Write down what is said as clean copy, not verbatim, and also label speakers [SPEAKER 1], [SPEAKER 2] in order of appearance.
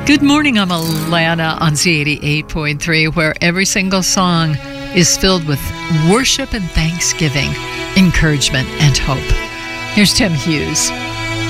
[SPEAKER 1] Good morning, I'm Alana on Z88.3, where every single song is filled with worship and thanksgiving, encouragement and hope. Here's Tim Hughes.